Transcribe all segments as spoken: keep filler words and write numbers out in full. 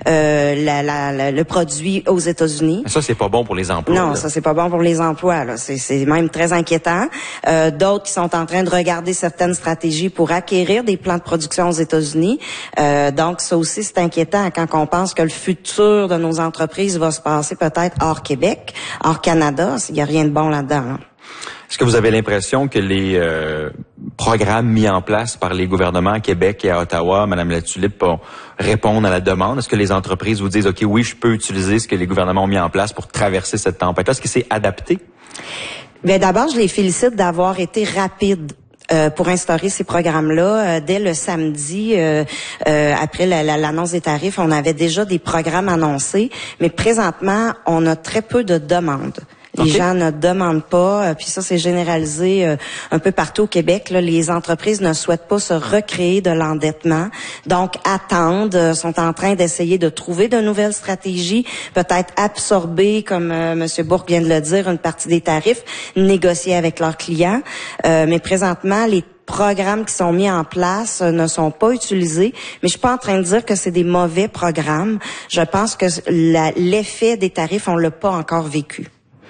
euh, la, la, la, le produit aux États-Unis. Ça, c'est pas bon pour les emplois. Non, là. ça, c'est pas bon pour les emplois. Là. C'est, c'est même très inquiétant. Euh, d'autres qui sont en train de regarder certaines stratégies pour acquérir des plants de production aux États-Unis. Euh, donc, ça aussi, c'est inquiétant quand on pense que le futur de nos entreprises va se passer peut-être hors Québec, hors Canada. Il n'y a rien de bon là-dedans. Là. Est-ce que vous avez l'impression que les euh, programmes mis en place par les gouvernements à Québec et à Ottawa, Mme Latulippe, répondent à la demande? Est-ce que les entreprises vous disent, OK, oui, je peux utiliser ce que les gouvernements ont mis en place pour traverser cette tempête-là? Est-ce que c'est adapté? Bien, d'abord, je les félicite d'avoir été rapides. Euh, pour instaurer ces programmes-là, euh, dès le samedi, euh, euh, après la, la, l'annonce des tarifs, on avait déjà des programmes annoncés, mais présentement, on a très peu de demandes. Les okay. gens ne demandent pas, euh, puis ça c'est généralisé euh, un peu partout au Québec. Là, les entreprises ne souhaitent pas se recréer de l'endettement, donc attendent, euh, sont en train d'essayer de trouver de nouvelles stratégies, peut-être absorber, comme euh, M. Bourque vient de le dire, une partie des tarifs, négocier avec leurs clients. Euh, mais présentement, les programmes qui sont mis en place euh, ne sont pas utilisés, mais je suis pas en train de dire que c'est des mauvais programmes. Je pense que la, l'effet des tarifs, on l'a pas encore vécu.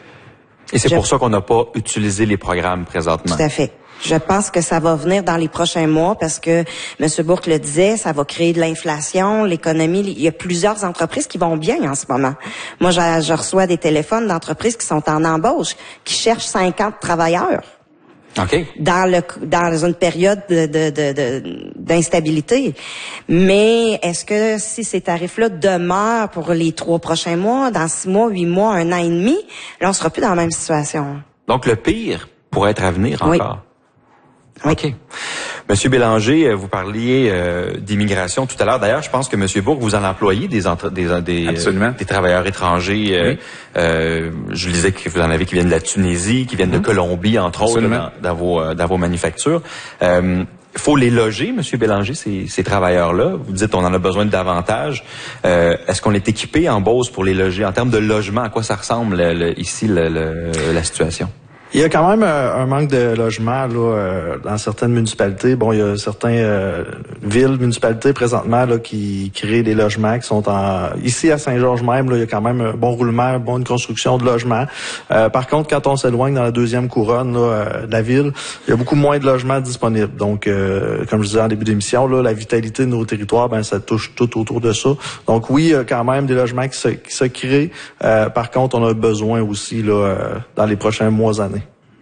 Et c'est Je... pour ça qu'on n'a pas utilisé les programmes présentement. Tout à fait. Je pense que ça va venir dans les prochains mois parce que M. Bourque le disait, ça va créer de l'inflation, l'économie. Il y a plusieurs entreprises qui vont bien en ce moment. Moi, je, je reçois des téléphones d'entreprises qui sont en embauche, qui cherchent cinquante travailleurs. OK. Dans le dans une période de, de, de, de d'instabilité. Mais est-ce que si ces tarifs-là demeurent pour les trois prochains mois, dans six mois, huit mois, un an et demi, là on sera plus dans la même situation. Donc le pire pourrait être à venir oui. encore. Oui. OK. Monsieur Bélanger, vous parliez euh, d'immigration tout à l'heure. D'ailleurs, je pense que Monsieur Bourque, vous en employez des entre, des des, Absolument. Euh, des travailleurs étrangers. Euh, oui. euh, je disais que vous en avez qui viennent de la Tunisie, qui viennent mm-hmm. de Colombie, entre Absolument. autres, dans, dans vos dans vos manufactures. Euh, Il faut les loger, Monsieur Bélanger, ces, ces travailleurs-là. Vous dites on en a besoin de davantage. Euh, est-ce qu'on est équipé en Beauce pour les loger? En termes de logement, à quoi ça ressemble le, le, ici le, le, la situation? Il y a quand même euh, un manque de logement là euh, dans certaines municipalités. Bon, il y a certaines euh, villes, municipalités présentement là qui créent des logements qui sont en ici à Saint-Georges même là, il y a quand même un bon roulement, bonne construction de logements. Euh, par contre, quand on s'éloigne dans la deuxième couronne là, euh, de la ville, il y a beaucoup moins de logements disponibles. Donc, euh, comme je disais en début d'émission, là, la vitalité de nos territoires, ben ça touche tout autour de ça. Donc oui, il y a quand même des logements qui se, qui se créent. Euh, par contre, on a besoin aussi là euh, dans les prochains mois, années.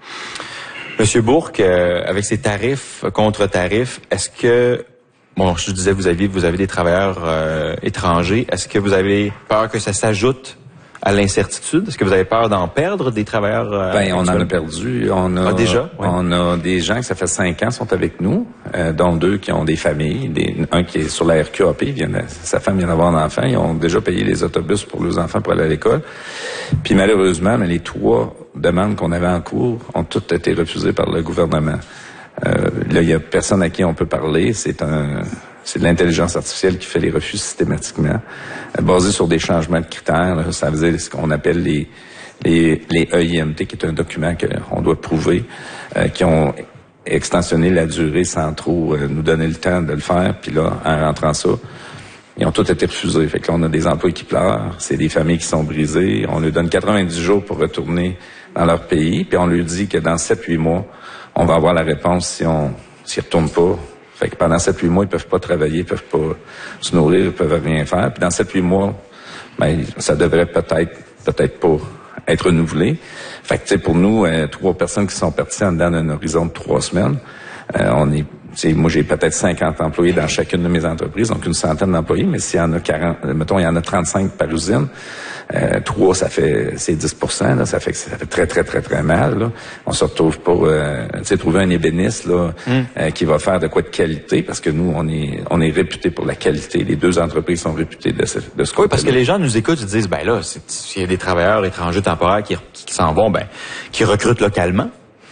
Monsieur Bourque, euh, avec ces tarifs, contre-tarifs, est-ce que, bon, je disais, vous avez, vous avez des travailleurs euh, étrangers, est-ce que vous avez peur que ça s'ajoute à l'incertitude? Est-ce que vous avez peur d'en perdre des travailleurs? Euh, ben, on en a perdu. On a, ah, déjà? Oui. On a des gens qui, ça fait cinq ans, sont avec nous, euh, dont deux qui ont des familles. Des, un qui est sur la R Q A P, vient de, sa femme vient d'avoir un enfant. Ils ont déjà payé les autobus pour leurs enfants pour aller à l'école. Puis malheureusement, mais les trois demandes qu'on avait en cours ont toutes été refusées par le gouvernement. Euh, là, il y a personne à qui on peut parler. C'est un... C'est de l'intelligence artificielle qui fait les refus systématiquement, euh, basé sur des changements de critères. Là, ça veut dire ce qu'on appelle les les, les E I M T, qui est un document qu'on doit prouver, euh, qui ont extensionné la durée sans trop euh, nous donner le temps de le faire. Puis là, en rentrant ça, ils ont tous été refusés. Fait que là, on a des emplois qui pleurent, c'est des familles qui sont brisées. On leur donne quatre-vingt-dix jours pour retourner dans leur pays, puis on leur dit que dans sept huit mois, on va avoir la réponse si on s'y retourne pas. Fait que pendant sept huit mois, ils peuvent pas travailler, ils peuvent pas se nourrir, ils peuvent rien faire. Puis dans sept huit mois, ben, ça devrait peut-être, peut-être pas être renouvelé. Fait que, tu sais, pour nous, euh, trois personnes qui sont parties en dedans d'un horizon de trois semaines, euh, on est, tu sais, moi, j'ai peut-être cinquante employés dans chacune de mes entreprises, donc une centaine d'employés, mais s'il y en a quarante, mettons, il y en a trente-cinq par usine, Euh, trois, ça fait, c'est dix pour cent, là, ça fait que ça fait très, très, très, très mal, là. On se retrouve pour, euh, tu sais, trouver un ébéniste, là, mm. euh, qui va faire de quoi de qualité, parce que nous, on est, on est réputé pour la qualité. Les deux entreprises sont réputées de ce, de ce côté. Oui, parce que les gens nous écoutent, ils disent, ben là, s'il y a des travailleurs étrangers temporaires qui, qui s'en vont, ben, qui recrutent localement.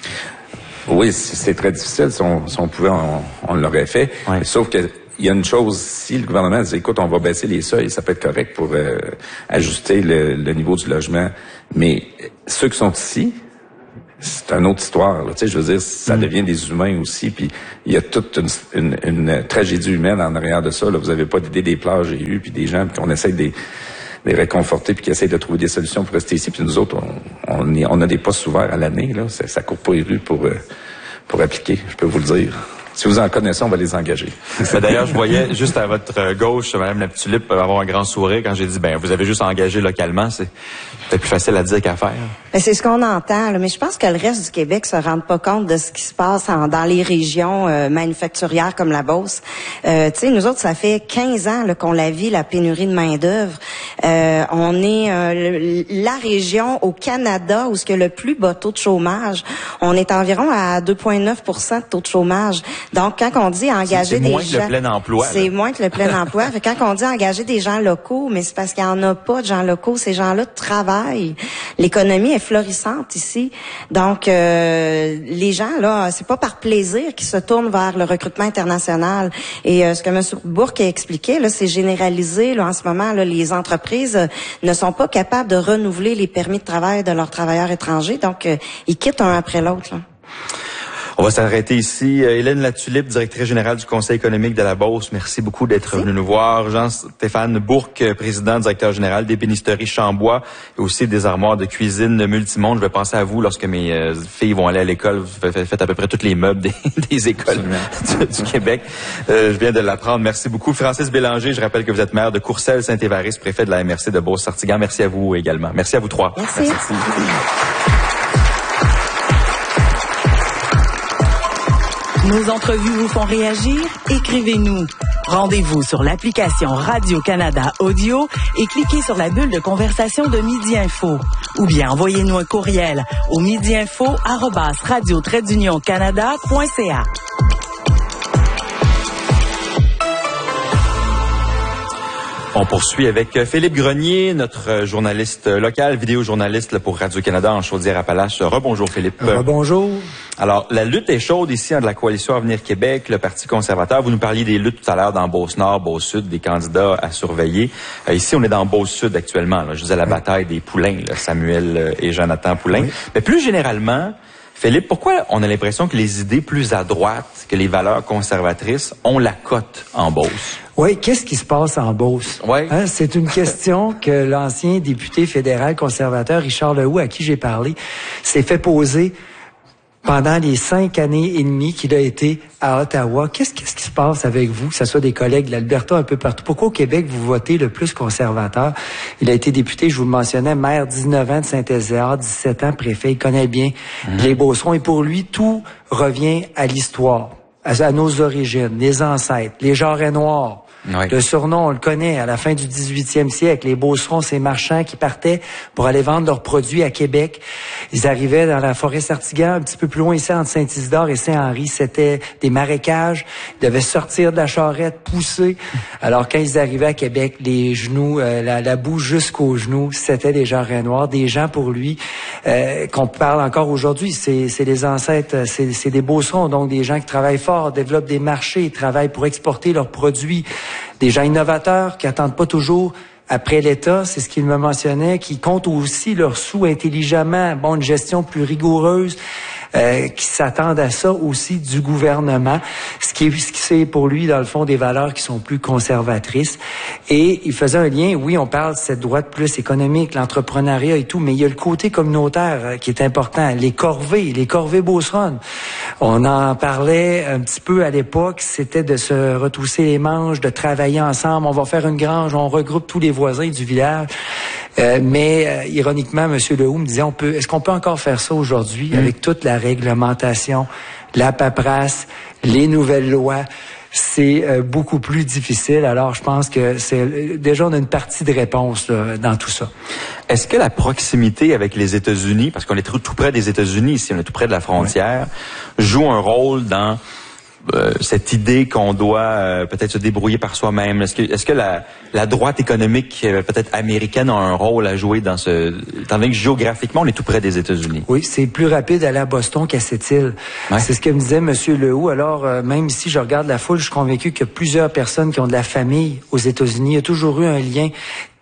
Oui, c'est très difficile. Si on, si on pouvait, on, on l'aurait fait. Ouais. Sauf que, il y a une chose, si le gouvernement dit, écoute, on va baisser les seuils, ça peut être correct pour euh, ajuster le, le niveau du logement, mais ceux qui sont ici, c'est une autre histoire. Tu sais, je veux dire, ça mm. devient des humains aussi. Puis il y a toute une, une, une tragédie humaine en arrière de ça. Là. Vous avez pas d'idée des pleurs que j'ai eues, puis des gens puis qu'on essaie de les, de les réconforter, puis qui essayent de trouver des solutions pour rester ici. Puis nous autres, on, on, est, on a des postes ouverts à l'année. Là, ça, ça court pas les rues pour euh, pour appliquer. Je peux vous le dire. Si vous en connaissez, on va les engager. D'ailleurs, je voyais juste à votre gauche, Mme Lapitulippe, avoir un grand sourire quand j'ai dit, ben, vous avez juste engagé localement. C'est peut-être plus facile à dire qu'à faire. Ben, c'est ce qu'on entend, là. Mais je pense que le reste du Québec se rend pas compte de ce qui se passe en, dans les régions euh, manufacturières comme la Beauce. Euh, tu sais, nous autres, ça fait quinze ans là, qu'on la vit, la pénurie de main-d'œuvre. Euh, on est euh, la région au Canada où ce que le plus bas taux de chômage. On est environ à deux virgule neuf pour cent de taux de chômage. Donc, quand on dit engager des gens... C'est moins que le plein emploi. C'est moins que le plein emploi. Fait, quand on dit engager des gens locaux, mais c'est parce qu'il n'y en a pas de gens locaux. Ces gens-là travaillent. L'économie est florissante ici. Donc, euh, les gens, là, c'est pas par plaisir qu'ils se tournent vers le recrutement international. Et euh, ce que M. Bourque a expliqué, là, c'est généralisé. Là, en ce moment, là, les entreprises euh, ne sont pas capables de renouveler les permis de travail de leurs travailleurs étrangers. Donc, euh, ils quittent un après l'autre, là. On va s'arrêter ici. Hélène Latulippe, directrice générale du Conseil économique de la Beauce, merci beaucoup d'être venue nous voir. Jean-Stéphane Bourque, président, directeur général d'Ébénisterie Chambois et aussi des armoires de cuisine Multimonde. Je vais penser à vous lorsque mes euh, filles vont aller à l'école. Vous faites à peu près tous les meubles des, des écoles du, du Québec. Euh, je viens de l'apprendre. Merci beaucoup. Francis Bélanger, je rappelle que vous êtes maire de Courcelles-Saint-Évariste, préfet de la M R C de Beauce-Sartiguan. Merci à vous également. Merci à vous trois. Merci. Merci. Nos entrevues vous font réagir? Écrivez-nous. Rendez-vous sur l'application Radio-Canada Audio et cliquez sur la bulle de conversation de Midi Info. Ou bien envoyez-nous un courriel au midiinfo arobase radio trait d'union canada point c a. On poursuit avec Philippe Grenier, notre journaliste local, vidéojournaliste pour Radio-Canada en Chaudière-Appalaches. Rebonjour Philippe. Rebonjour. Alors, la lutte est chaude ici entre la Coalition Avenir Québec, le Parti conservateur. Vous nous parliez des luttes tout à l'heure dans Beauce-Nord, Beauce-Sud, des candidats à surveiller. Euh, ici, on est dans Beauce-Sud actuellement. Là. Je disais la oui. bataille des poulains, là, Samuel et Jonathan Poulain. Oui. Mais plus généralement, Philippe, pourquoi on a l'impression que les idées plus à droite que les valeurs conservatrices ont la cote en Beauce? Oui, qu'est-ce qui se passe en Beauce? Oui. Hein, c'est une question que l'ancien député fédéral conservateur Richard Lehoux, à qui j'ai parlé, s'est fait poser pendant les cinq années et demie qu'il a été à Ottawa. Qu'est-ce, qu'est-ce qui se passe avec vous, que ce soit des collègues de l'Alberta un peu partout? Pourquoi au Québec, vous votez le plus conservateur? Il a été député, je vous le mentionnais, maire dix-neuf ans de Saint-Ézéard, dix-sept ans préfet, il connaît bien mmh. les Beaucerons. Et pour lui, tout revient à l'histoire, à, à nos origines, les ancêtres, les jarrets noirs. Oui. Le surnom, on le connaît, à la fin du dix-huitième siècle, les Beaucerons, ces marchands qui partaient pour aller vendre leurs produits à Québec. Ils arrivaient dans la forêt Sartiguan, un petit peu plus loin ici, entre Saint-Isidore et Saint-Henri. C'était des marécages. Ils devaient sortir de la charrette, pousser. Alors, quand ils arrivaient à Québec, les genoux, euh, la, la boue jusqu'aux genoux, c'était des jarrets noirs, des gens pour lui, euh, qu'on parle encore aujourd'hui. C'est, c'est les ancêtres, c'est, c'est des Beaucerons, donc des gens qui travaillent fort, développent des marchés, ils travaillent pour exporter leurs produits. Des gens innovateurs qui attendent pas toujours après l'État, c'est ce qu'il me mentionnait, qui comptent aussi leurs sous intelligemment, bon, une gestion plus rigoureuse, euh, qui s'attendent à ça aussi du gouvernement, ce qui est, ce qui c'est pour lui, dans le fond, des valeurs qui sont plus conservatrices. Et il faisait un lien, oui, on parle de cette droite plus économique, l'entrepreneuriat et tout, mais il y a le côté communautaire euh, qui est important, les corvées, les corvées beauceronnes. On en parlait un petit peu à l'époque, c'était de se retrousser les manches, de travailler ensemble, on va faire une grange, on regroupe tous les voisins du village. Euh, mais euh, ironiquement, M. Lehoux me disait, on peut, est-ce qu'on peut encore faire ça aujourd'hui mmh. avec toute la réglementation, la paperasse, les nouvelles lois? C'est euh, beaucoup plus difficile. Alors, je pense que c'est déjà on a une partie de réponse là, dans tout ça. Est-ce que la proximité avec les États-Unis, parce qu'on est tout près des États-Unis ici, on est tout près de la frontière, oui. joue un rôle dans Euh, cette idée qu'on doit euh, peut-être se débrouiller par soi-même? Est-ce que, est-ce que la, la droite économique euh, peut-être américaine a un rôle à jouer dans ce... Étant donné que géographiquement, on est tout près des États-Unis. Oui, c'est plus rapide d'aller à Boston qu'à Sept-Îles. Ouais. C'est ce que me disait M. Lehoux. Alors, euh, même ici, je regarde la foule, je suis convaincu qu'il y a plusieurs personnes qui ont de la famille aux États-Unis. Il y a toujours eu un lien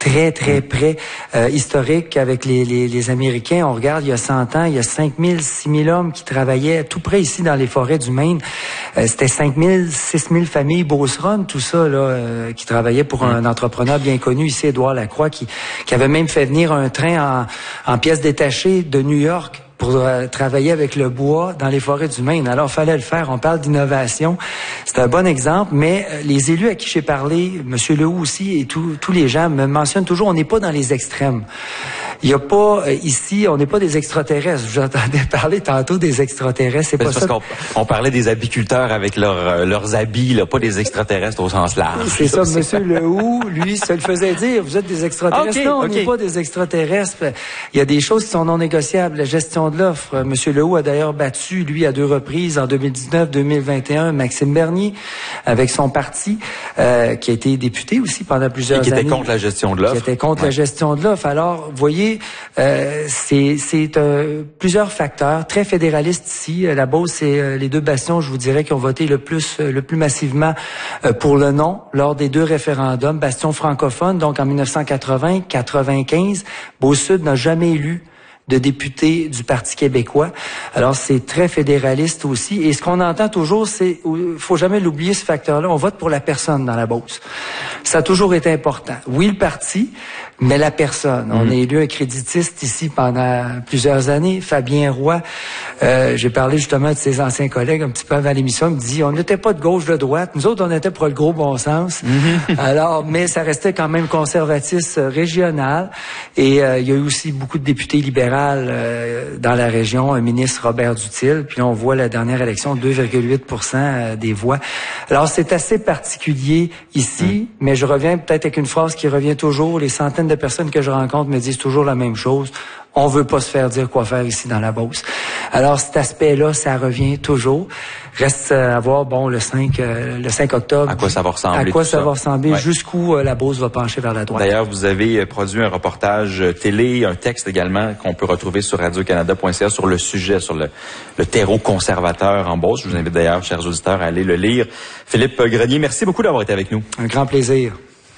très, très près, euh, historique avec les, les, les Américains. On regarde, il y a cent ans, il y a cinq mille, six mille hommes qui travaillaient tout près ici dans les forêts du Maine. Euh, c'était cinq mille, six mille familles Beauceron, tout ça, là, euh, qui travaillaient pour un entrepreneur bien connu ici, Édouard Lacroix, qui, qui avait même fait venir un train en, en pièces détachées de New York pour euh, travailler avec le bois dans les forêts du Maine. Alors, fallait le faire. On parle d'innovation. C'est un bon exemple, mais euh, les élus à qui j'ai parlé, M. Lehoux aussi, et tous tous les gens me mentionnent toujours, on n'est pas dans les extrêmes. Il n'y a pas, euh, ici, on n'est pas des extraterrestres. J'entendais parler tantôt des extraterrestres. C'est pas parce ça. qu'on on parlait des apiculteurs avec leurs euh, leurs habits, là, pas des extraterrestres au sens large. C'est ça, M. Lehoux, lui, se le faisait dire. Vous êtes des extraterrestres. Okay, non, on okay. n'est pas des extraterrestres. Il y a des choses qui sont non négociables. La gestion de l'offre. M. Lehoux a d'ailleurs battu, lui, à deux reprises, en deux mille dix-neuf, deux mille vingt et un, Maxime Bernier, avec son parti, euh, qui a été député aussi pendant plusieurs années. Et qui était contre la gestion de l'offre. Qui était contre ouais. la gestion de l'offre. Alors, vous voyez, euh, c'est c'est euh, plusieurs facteurs, très fédéralistes ici. La Beauce, c'est euh, les deux bastions, je vous dirais, qui ont voté le plus euh, le plus massivement euh, pour le non lors des deux référendums. Bastion francophone, donc en mille neuf cent quatre-vingts, quatre-vingt-quinze, Beauce-Sud n'a jamais élu de députés du Parti québécois. Alors, c'est très fédéraliste aussi. Et ce qu'on entend toujours, c'est, il faut jamais l'oublier, ce facteur-là, on vote pour la personne dans la Beauce. Ça a toujours été important. Oui, le parti, mais la personne. On mmh. a élu un créditiste ici pendant plusieurs années, Fabien Roy. Euh, j'ai parlé justement de ses anciens collègues un petit peu avant l'émission. Il me dit, on n'était pas de gauche, de droite. Nous autres, on était pour le gros bon sens. Mmh. Alors, mais ça restait quand même conservatiste euh, régional. Et euh, il y a eu aussi beaucoup de députés libéraux euh, dans la région, un ministre Robert Dutil, puis là, on voit la dernière élection, deux virgule huit pour cent des voix. Alors, c'est assez particulier ici, mmh. mais je reviens peut-être avec une phrase qui revient toujours. Les centaines de personnes que je rencontre me disent toujours la même chose. On veut pas se faire dire quoi faire ici dans la Beauce. Alors, cet aspect-là, ça revient toujours. Reste à voir, bon, le cinq, euh, le cinq octobre. À quoi ça va ressembler. À quoi ça, ça va ressembler, ouais. jusqu'où euh, la Beauce va pencher vers la droite. D'ailleurs, vous avez produit un reportage télé, un texte également qu'on peut retrouver sur radio canada point c a sur le sujet, sur le, le terreau conservateur en Beauce. Je vous invite d'ailleurs, chers auditeurs, à aller le lire. Philippe Grenier, merci beaucoup d'avoir été avec nous. Un grand plaisir.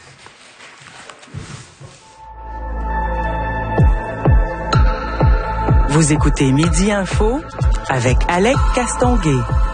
Vous écoutez Midi Info avec Alec Castonguay.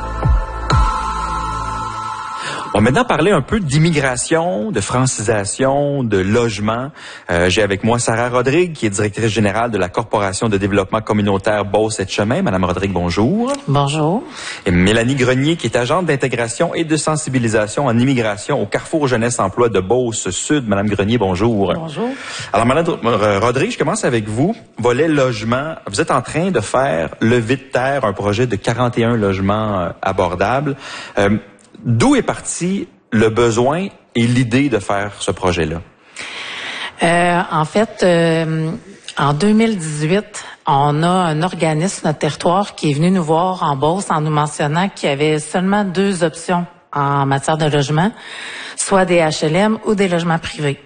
On va maintenant parler un peu d'immigration, de francisation, de logement. Euh, j'ai avec moi Sarah Rodrigue, qui est directrice générale de la Corporation de développement communautaire Beauce-Etchemin. Madame Rodrigue, bonjour. Bonjour. Et Mélanie Grenier, qui est agente d'intégration et de sensibilisation en immigration au Carrefour Jeunesse Emploi de Beauce-Sud. Madame Grenier, bonjour. Bonjour. Alors, Madame Rodrigue, je commence avec vous. Volet logement. Vous êtes en train de faire lever de terre un projet de quarante et un logements euh, abordables. Euh, D'où est parti le besoin et l'idée de faire ce projet-là? Euh, en fait, euh, en deux mille dix-huit, on a un organisme sur notre territoire qui est venu nous voir en Beauce en nous mentionnant qu'il y avait seulement deux options en matière de logement, soit des H L M ou des logements privés.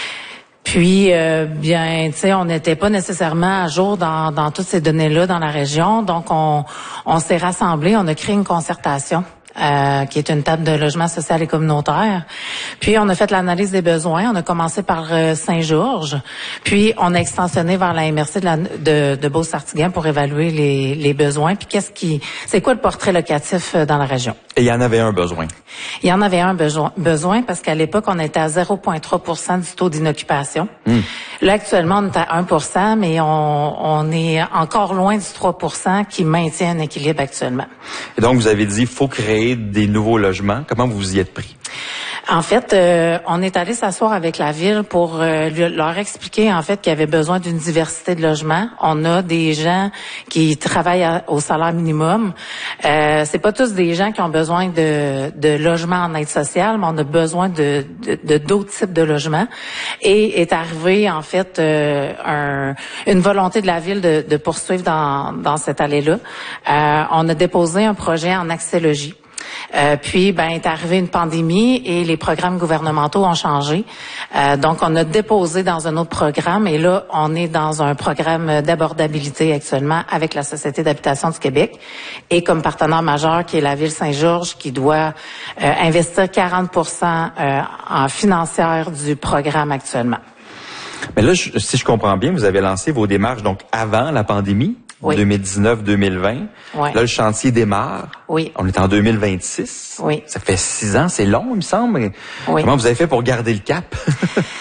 Puis, euh, bien, tu sais, on n'était pas nécessairement à jour dans, dans toutes ces données-là dans la région, donc on, on s'est rassemblés, on a créé une concertation. Euh, qui est une table de logement social et communautaire. Puis, on a fait l'analyse des besoins. On a commencé par euh, Saint-Georges. Puis, on a extensionné vers la M R C de, la, de, de Beauce-Sartiguin pour évaluer les, les besoins. Puis, qu'est-ce qui, c'est quoi le portrait locatif euh, dans la région? Et il y en avait un besoin. Il y en avait un besoin, besoin parce qu'à l'époque, on était à zéro virgule trois pour cent du taux d'inoccupation. Mmh. Là, actuellement, on est à un pour cent, mais on, on est encore loin du trois pour cent qui maintient un équilibre actuellement. Et donc, vous avez dit, il faut créer des nouveaux logements. Comment vous vous y êtes pris? En fait, euh, on est allé s'asseoir avec la ville pour euh, leur expliquer en fait qu'il y avait besoin d'une diversité de logements. On a des gens qui travaillent à, au salaire minimum. Euh, c'est pas tous des gens qui ont besoin de, de logements en aide sociale, mais on a besoin de, de, de d'autres types de logements. Et est arrivé en fait euh, un, une volonté de la ville de, de poursuivre dans, dans cette allée-là. Euh, on a déposé un projet en accès-logis. Euh, puis, ben, est arrivée une pandémie et les programmes gouvernementaux ont changé. Euh, donc, on a déposé dans un autre programme et là, on est dans un programme d'abordabilité actuellement avec la Société d'habitation du Québec et comme partenaire majeur qui est la Ville Saint-Georges qui doit euh, investir quarante pour cent euh, en financière du programme actuellement. Mais là, je, si je comprends bien, vous avez lancé vos démarches donc avant la pandémie, oui. deux mille dix-neuf deux mille vingt. Oui. Là, le chantier démarre. Oui. On est en deux mille vingt-six. Oui. Ça fait six ans, c'est long, il me semble. Oui. Comment vous avez fait pour garder le cap?